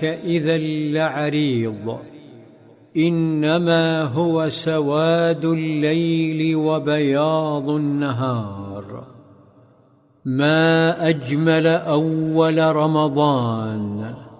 ذاك إذا لعريض، إنما هو سواد الليل وبياض النهار. ما أجمل أول رمضان